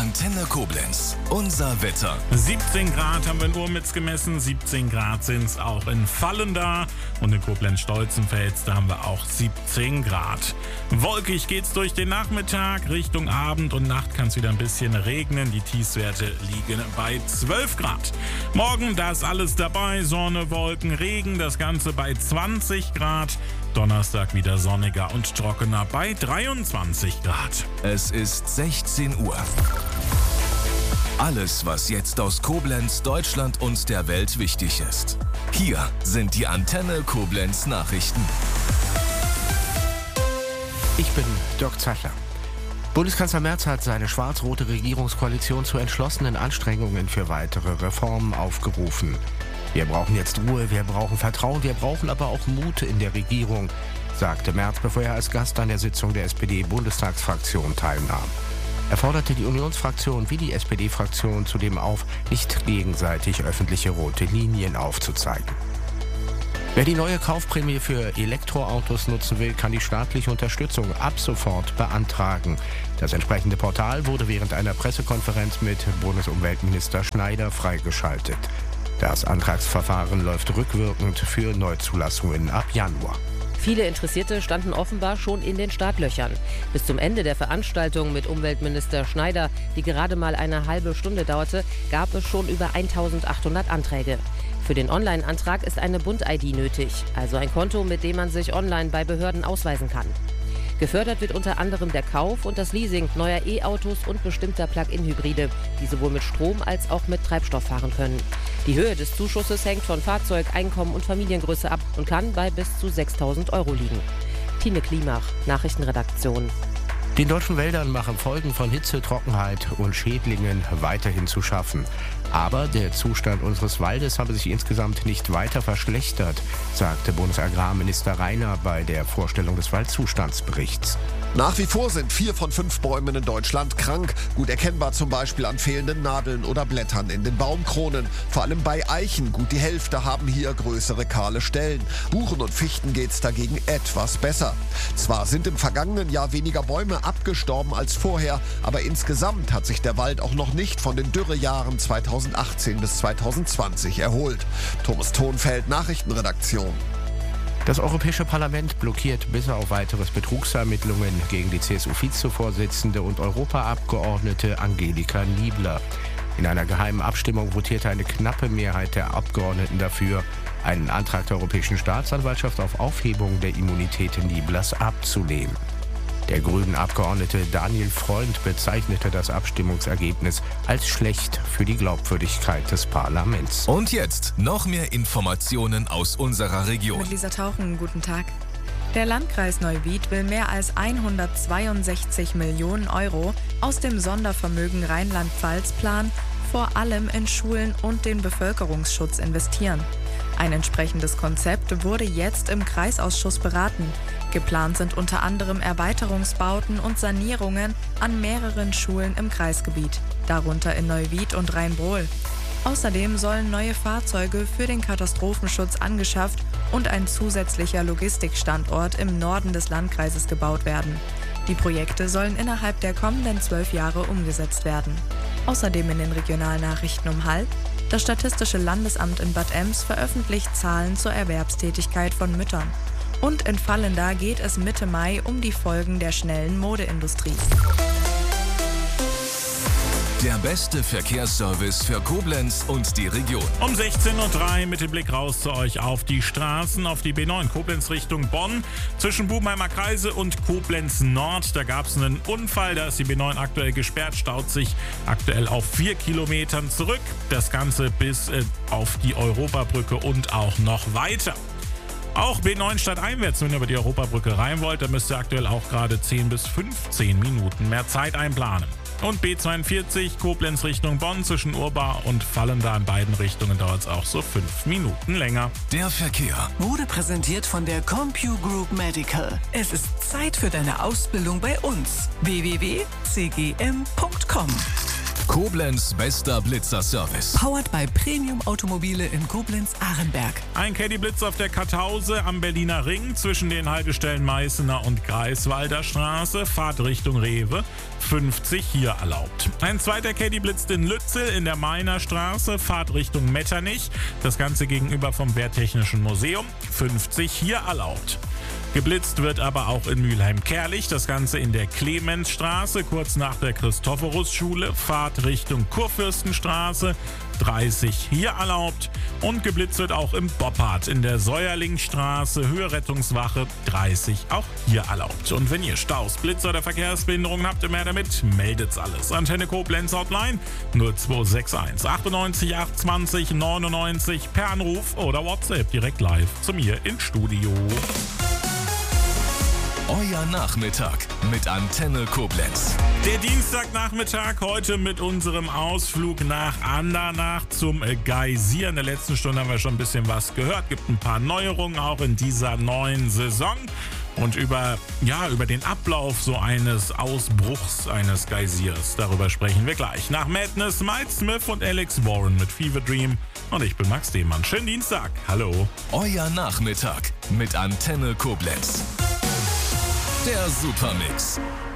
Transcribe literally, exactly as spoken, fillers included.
Antenne Koblenz, unser Wetter. siebzehn Grad haben wir in Urmitz gemessen, siebzehn Grad sind es auch in Vallendar und in Koblenz-Stolzenfels, da haben wir auch siebzehn Grad. Wolkig geht's durch den Nachmittag, Richtung Abend und Nacht kann es wieder ein bisschen regnen. Die Tiefstwerte liegen bei zwölf Grad. Morgen, da ist alles dabei, Sonne, Wolken, Regen, das Ganze bei zwanzig Grad. Donnerstag wieder sonniger und trockener bei dreiundzwanzig Grad. Es ist sechzehn Uhr. Alles, was jetzt aus Koblenz, Deutschland und der Welt wichtig ist. Hier sind die Antenne Koblenz Nachrichten. Ich bin Dirk Zeitler. Bundeskanzler Merz hat seine schwarz-rote Regierungskoalition zu entschlossenen Anstrengungen für weitere Reformen aufgerufen. Wir brauchen jetzt Ruhe, wir brauchen Vertrauen, wir brauchen aber auch Mut in der Regierung, sagte Merz, bevor er als Gast an der Sitzung der S P D-Bundestagsfraktion teilnahm. Er forderte die Unionsfraktion wie die S P D-Fraktion zudem auf, nicht gegenseitig öffentliche rote Linien aufzuzeigen. Wer die neue Kaufprämie für Elektroautos nutzen will, kann die staatliche Unterstützung ab sofort beantragen. Das entsprechende Portal wurde während einer Pressekonferenz mit Bundesumweltminister Schneider freigeschaltet. Das Antragsverfahren läuft rückwirkend für Neuzulassungen ab Januar. Viele Interessierte standen offenbar schon in den Startlöchern. Bis zum Ende der Veranstaltung mit Umweltminister Schneider, die gerade mal eine halbe Stunde dauerte, gab es schon über eintausendachthundert Anträge. Für den Online-Antrag ist eine Bund-I D nötig, also ein Konto, mit dem man sich online bei Behörden ausweisen kann. Gefördert wird unter anderem der Kauf und das Leasing neuer E-Autos und bestimmter Plug-in-Hybride, die sowohl mit Strom als auch mit Treibstoff fahren können. Die Höhe des Zuschusses hängt von Fahrzeug, Einkommen und Familiengröße ab und kann bei bis zu sechstausend Euro liegen. Tine Klimach, Nachrichtenredaktion. Den deutschen Wäldern machen Folgen von Hitze, Trockenheit und Schädlingen weiterhin zu schaffen. Aber der Zustand unseres Waldes habe sich insgesamt nicht weiter verschlechtert, sagte Bundesagrarminister Rainer bei der Vorstellung des Waldzustandsberichts. Nach wie vor sind vier von fünf Bäumen in Deutschland krank. Gut erkennbar zum Beispiel an fehlenden Nadeln oder Blättern in den Baumkronen. Vor allem bei Eichen, gut die Hälfte haben hier größere kahle Stellen. Buchen und Fichten geht's dagegen etwas besser. Zwar sind im vergangenen Jahr weniger Bäume abgestorben als vorher, aber insgesamt hat sich der Wald auch noch nicht von den Dürrejahren zweitausendachtzehn bis zweitausendzwanzig erholt. Thomas Thonfeld, Nachrichtenredaktion. Das Europäische Parlament blockiert bis auf weiteres Betrugsermittlungen gegen die C S U-Vizevorsitzende und Europaabgeordnete Angelika Niebler. In einer geheimen Abstimmung votierte eine knappe Mehrheit der Abgeordneten dafür, einen Antrag der Europäischen Staatsanwaltschaft auf Aufhebung der Immunität Nieblers abzulehnen. Der grünen Abgeordnete Daniel Freund bezeichnete das Abstimmungsergebnis als schlecht für die Glaubwürdigkeit des Parlaments. Und jetzt noch mehr Informationen aus unserer Region. Mit Lisa Tauchen, guten Tag. Der Landkreis Neuwied will mehr als hundertzweiundsechzig Millionen Euro aus dem Sondervermögen Rheinland-Pfalz-Plan vor allem in Schulen und den Bevölkerungsschutz investieren. Ein entsprechendes Konzept wurde jetzt im Kreisausschuss beraten. Geplant sind unter anderem Erweiterungsbauten und Sanierungen an mehreren Schulen im Kreisgebiet, darunter in Neuwied und Rheinbrohl. Außerdem sollen neue Fahrzeuge für den Katastrophenschutz angeschafft und ein zusätzlicher Logistikstandort im Norden des Landkreises gebaut werden. Die Projekte sollen innerhalb der kommenden zwölf Jahre umgesetzt werden. Außerdem in den Regionalnachrichten um halb: Das Statistische Landesamt in Bad Ems veröffentlicht Zahlen zur Erwerbstätigkeit von Müttern. Und in Vallendar geht es Mitte Mai um die Folgen der schnellen Modeindustrie. Der beste Verkehrsservice für Koblenz und die Region. Um sechzehn Uhr drei mit dem Blick raus zu euch auf die Straßen, auf die B neun Koblenz Richtung Bonn. Zwischen Bubenheimer Kreise und Koblenz Nord, da gab es einen Unfall, da ist die B neun aktuell gesperrt, staut sich aktuell auf vier Kilometern zurück. Das Ganze bis äh, auf die Europabrücke und auch noch weiter. Auch B neun stadteinwärts, wenn ihr über die Europabrücke rein wollt, da müsst ihr aktuell auch gerade zehn bis fünfzehn Minuten mehr Zeit einplanen. Und B zweiundvierzig Koblenz Richtung Bonn zwischen Urbar und Vallendar in beiden Richtungen dauert es auch so fünf Minuten länger. Der Verkehr wurde präsentiert von der CompuGroup Medical. Es ist Zeit für deine Ausbildung bei uns. w w w punkt c g m punkt com Koblenz bester Blitzerservice. Powered by Premium Automobile in Koblenz-Ahrenberg. Ein Caddy-Blitz auf der Kartause am Berliner Ring zwischen den Haltestellen Meißener und Greifswalder Straße, Fahrtrichtung Rewe, fünfzig hier erlaubt. Ein zweiter Caddy-Blitz in Lützel in der Mainer Straße, Fahrtrichtung Metternich, das Ganze gegenüber vom Wehrtechnischen Museum, fünfzig hier erlaubt. Geblitzt wird aber auch in Mülheim-Kerlich, das Ganze in der Clemensstraße, kurz nach der Christophorus-Schule, Fahrt Richtung Kurfürstenstraße, dreißig hier erlaubt. Und geblitzt wird auch im Boppard in der Säuerlingstraße, Höhe Rettungswache, dreißig auch hier erlaubt. Und wenn ihr Staus, Blitzer oder Verkehrsbehinderungen habt, mehr damit, meldet's alles. Antenne Koblenz Hotline null zwei sechs eins achtundneunzig achtundzwanzig neunundneunzig per Anruf oder WhatsApp direkt live zu mir ins Studio. Euer Nachmittag mit Antenne Koblenz. Der Dienstagnachmittag heute mit unserem Ausflug nach Andernach zum Geysir. In der letzten Stunde haben wir schon ein bisschen was gehört. Gibt ein paar Neuerungen auch in dieser neuen Saison. Und über, ja, über den Ablauf so eines Ausbruchs eines Geysirs, darüber sprechen wir gleich. Nach Madness, Mike Smith und Alex Warren mit Fever Dream. Und ich bin Max Demann. Schönen Dienstag. Hallo. Euer Nachmittag mit Antenne Koblenz. Der Supermix.